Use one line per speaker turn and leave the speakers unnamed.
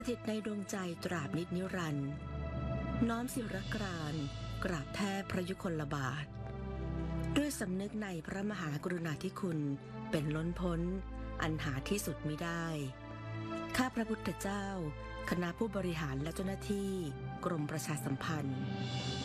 สถิตในดวงใจตราบนิจนิรันดร์น้อมศิรกรานต์กราบแทบพระยุคลบาทด้วยสำนึกในพระมหากรุณาธิคุณเป็นล้นพ้นอันหาที่สุดมิได้ ข้าพระพุทธเจ้าคณะผู้บริหารและเจ้าหน้าที่กรมประชาสัมพันธ์